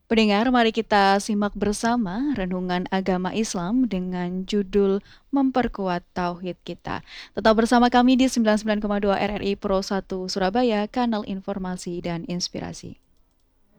Pendengar, mari kita simak bersama renungan agama Islam dengan judul Memperkuat Tauhid Kita. Tetap bersama kami di 99,2 RRI Pro 1 Surabaya, kanal informasi dan inspirasi.